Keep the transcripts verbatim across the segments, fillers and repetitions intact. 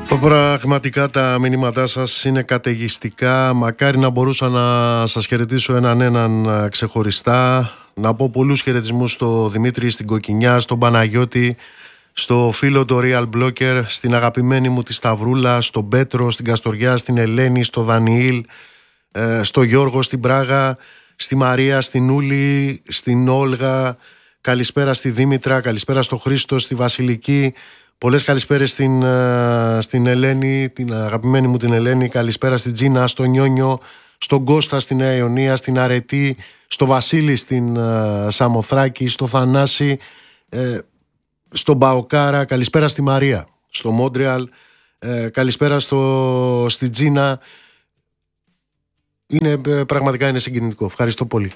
Πραγματικά τα μηνύματά σας είναι καταιγιστικά. Μακάρι να μπορούσα να σας χαιρετήσω έναν έναν ξεχωριστά. Να πω πολλούς χαιρετισμούς στο Δημήτρη, στην Κοκκινιά, στον Παναγιώτη, στο φίλο το Real Blocker, στην αγαπημένη μου τη Σταυρούλα, στον Πέτρο, στην Καστοριά, στην Ελένη, στο Δανιήλ, στο Γιώργο, στην Πράγα, στη Μαρία, στην Ούλη, στην Όλγα. Καλησπέρα στη Δήμητρα, καλησπέρα στο Χρήστο, στη Βασιλική. Πολλές καλησπέρες στην, στην Ελένη, την αγαπημένη μου την Ελένη. Καλησπέρα στην Τζίνα, στο Νιόνιο, στον Κώστα στη Νέα Ιωνία, στην Αρετή, στο Βασίλη στην uh, Σαμοθράκη, στο Θανάση, ε, στον Παοκάρα. Καλησπέρα στη Μαρία, στο Μόντρεαλ. Ε, καλησπέρα στο, στη Τζίνα. Είναι, πραγματικά είναι συγκινητικό. Ευχαριστώ πολύ.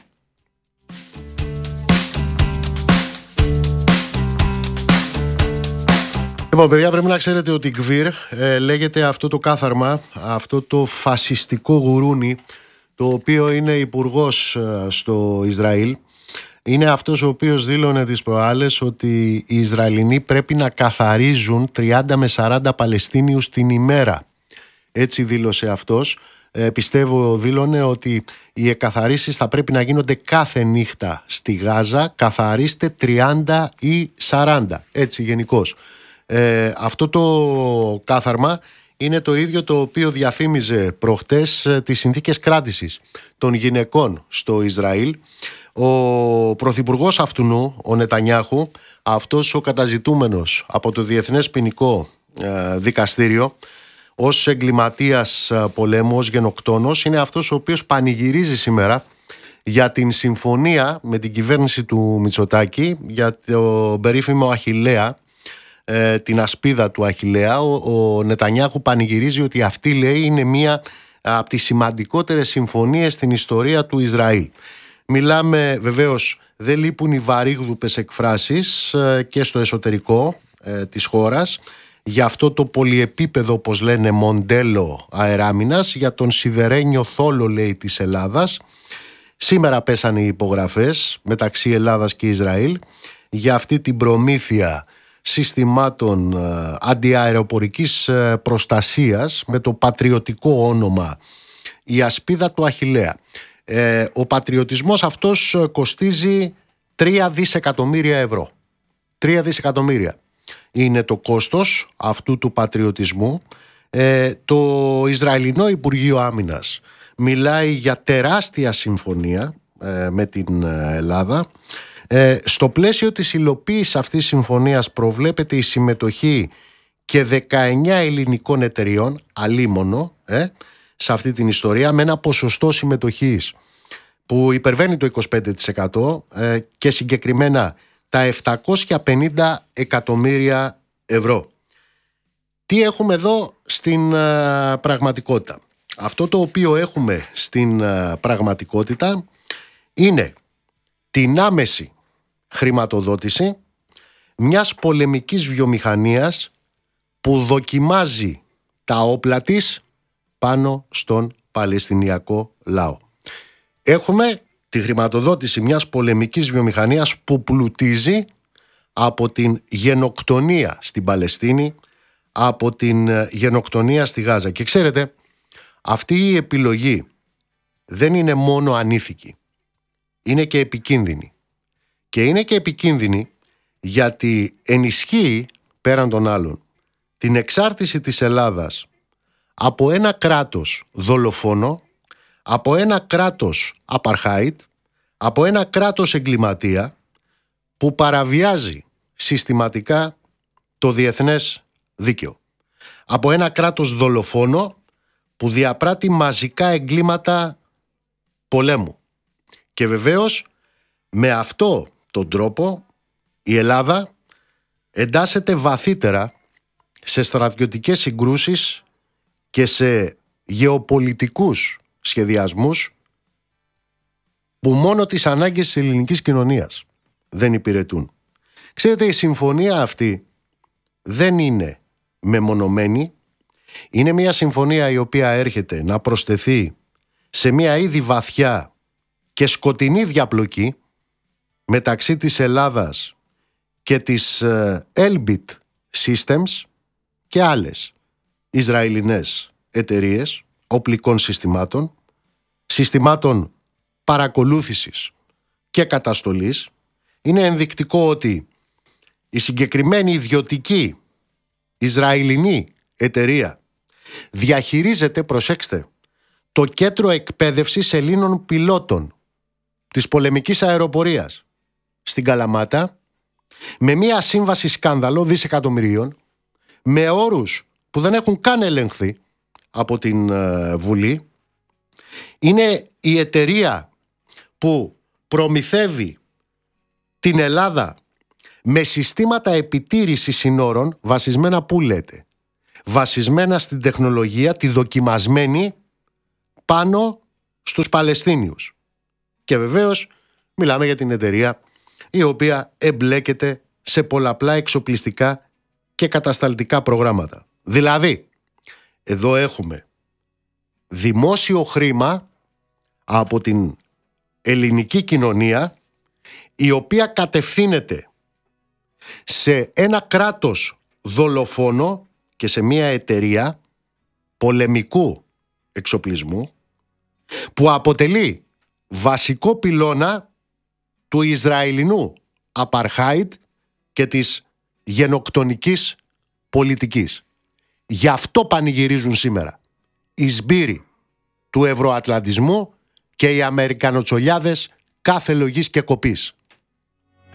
Λοιπόν, παιδιά, πρέπει να ξέρετε ότι η Κβίρ ε, λέγεται αυτό το κάθαρμα, αυτό το φασιστικό γουρούνι, το οποίο είναι υπουργός ε, στο Ισραήλ. Είναι αυτός ο οποίος δήλωνε τις προάλλες ότι οι Ισραηλινοί πρέπει να καθαρίζουν τριάντα με σαράντα Παλαιστίνιους την ημέρα. Έτσι δήλωσε αυτός. Ε, πιστεύω δήλωνε ότι οι εκαθαρίσεις θα πρέπει να γίνονται κάθε νύχτα στη Γάζα. Καθαρίστε τριάντα ή σαράντα, έτσι γενικώς. Ε, αυτό το κάθαρμα είναι το ίδιο το οποίο διαφήμιζε προχτές ε, τις συνθήκες κράτησης των γυναικών στο Ισραήλ. Ο πρωθυπουργός αυτουνού, ο Νετανιάχου, αυτός ο καταζητούμενος από το Διεθνές Ποινικό ε, Δικαστήριο ως εγκληματίας πολέμου, ως γενοκτόνος, είναι αυτός ο οποίος πανηγυρίζει σήμερα για την συμφωνία με την κυβέρνηση του Μητσοτάκη για το περίφημο Αχιλλέα, την ασπίδα του Αχιλλέα. Ο, ο Νετανιάχου πανηγυρίζει ότι αυτή, λέει, είναι μία από τις σημαντικότερες συμφωνίες στην ιστορία του Ισραήλ. Μιλάμε, βεβαίως, δεν λείπουν οι βαρύγδουπες εκφράσεις και στο εσωτερικό ε, της χώρας για αυτό το πολυεπίπεδο, όπως λένε, μοντέλο αεράμινας, για τον σιδερένιο θόλο, λέει, της Ελλάδας. Σήμερα πέσανε οι υπογραφές μεταξύ Ελλάδας και Ισραήλ για αυτή την προμήθεια συστημάτων αντιαεροπορικής προστασίας με το πατριωτικό όνομα η ασπίδα του Αχιλλέα. Ε, ο πατριωτισμός αυτός κοστίζει τρία δισεκατομμύρια ευρώ. τρία δισεκατομμύρια είναι το κόστος αυτού του πατριωτισμού. Ε, το Ισραηλινό Υπουργείο Άμυνας μιλάει για τεράστια συμφωνία ε, με την Ελλάδα. Ε, στο πλαίσιο της υλοποίησης αυτής της συμφωνίας προβλέπεται η συμμετοχή και δεκαεννιά ελληνικών εταιριών, αλίμονο, ε, σε αυτή την ιστορία, με ένα ποσοστό συμμετοχής που υπερβαίνει το είκοσι πέντε τοις εκατό ε, και συγκεκριμένα τα επτακόσια πενήντα εκατομμύρια ευρώ. Τι έχουμε εδώ στην ε, πραγματικότητα? Αυτό το οποίο έχουμε στην ε, πραγματικότητα είναι την άμεση χρηματοδότηση μιας πολεμικής βιομηχανίας που δοκιμάζει τα όπλα της πάνω στον Παλαιστινιακό λαό. Έχουμε τη χρηματοδότηση μιας πολεμικής βιομηχανίας που πλουτίζει από την γενοκτονία στην Παλαιστίνη, από την γενοκτονία στη Γάζα. Και ξέρετε, αυτή η επιλογή δεν είναι μόνο ανήθικη, είναι και επικίνδυνη. Και είναι και επικίνδυνη γιατί ενισχύει πέραν των άλλων την εξάρτηση της Ελλάδας από ένα κράτος δολοφόνο, από ένα κράτος apartheid, από ένα κράτος εγκληματία που παραβιάζει συστηματικά το διεθνές δίκαιο, από ένα κράτος δολοφόνο που διαπράττει μαζικά εγκλήματα πολέμου. Και βεβαίως με αυτό τον τρόπο η Ελλάδα εντάσσεται βαθύτερα σε στρατιωτικές συγκρούσεις και σε γεωπολιτικούς σχεδιασμούς που μόνο τις ανάγκες της ελληνικής κοινωνίας δεν υπηρετούν. Ξέρετε, η συμφωνία αυτή δεν είναι μεμονωμένη. Είναι μια συμφωνία η οποία έρχεται να προσθεθεί σε μια ήδη βαθιά και σκοτεινή διαπλοκή μεταξύ της Ελλάδας και της Elbit Systems και άλλες Ισραηλινές εταιρείες οπλικών συστημάτων, συστημάτων παρακολούθησης και καταστολής. Είναι ενδεικτικό ότι η συγκεκριμένη ιδιωτική Ισραηλινή εταιρεία διαχειρίζεται, προσέξτε, το κέντρο εκπαίδευσης Ελλήνων πιλότων της πολεμικής αεροπορίας στην Καλαμάτα, με μια σύμβαση σκάνδαλο δισεκατομμυρίων, με όρους που δεν έχουν καν ελεγχθεί από την ε, Βουλή. Είναι η εταιρεία που προμηθεύει την Ελλάδα με συστήματα επιτήρησης συνόρων, βασισμένα που λέτε, βασισμένα στην τεχνολογία, τη δοκιμασμένη πάνω στους Παλαιστίνιους. Και βεβαίως μιλάμε για την εταιρεία η οποία εμπλέκεται σε πολλαπλά εξοπλιστικά και κατασταλτικά προγράμματα. Δηλαδή, εδώ έχουμε δημόσιο χρήμα από την ελληνική κοινωνία, η οποία κατευθύνεται σε ένα κράτος δολοφόνο και σε μια εταιρεία πολεμικού εξοπλισμού, που αποτελεί βασικό πυλώνα του Ισραηλινού απαρχάιντ και της γενοκτονικής πολιτικής. Γι' αυτό πανηγυρίζουν σήμερα οι σμπύροι του ευρωατλαντισμού και οι αμερικανοτσολιάδες κάθε λογής και κοπής.